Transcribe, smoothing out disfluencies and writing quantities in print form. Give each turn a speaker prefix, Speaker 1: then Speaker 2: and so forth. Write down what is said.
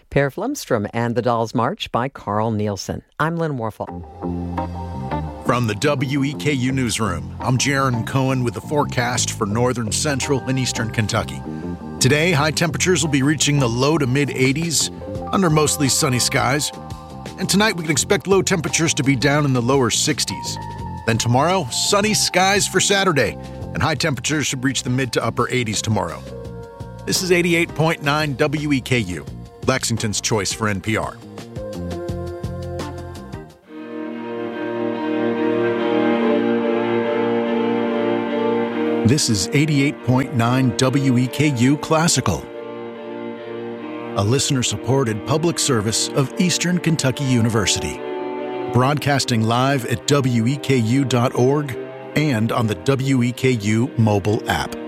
Speaker 1: Per Flumstrom and the Dolls March by Carl Nielsen. I'm Lynn Warfel.
Speaker 2: From the WEKU Newsroom, I'm Jaron Cohen with the forecast for northern, central, and eastern Kentucky. Today, high temperatures will be reaching the low to mid-80s under mostly sunny skies. And tonight, we can expect low temperatures to be down in the lower 60s. Then tomorrow, sunny skies for Saturday, and high temperatures should reach the mid to upper 80s tomorrow. This is 88.9 WEKU, Lexington's choice for NPR. This is 88.9 WEKU Classical, a listener-supported public service of Eastern Kentucky University, broadcasting live at weku.org and on the WEKU mobile app.